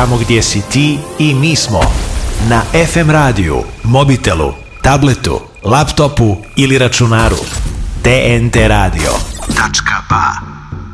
Tamo gdje si ti i mi smo. Na FM radiju, mobitelu, tabletu, laptopu ili računaru. TNT Radio. .ba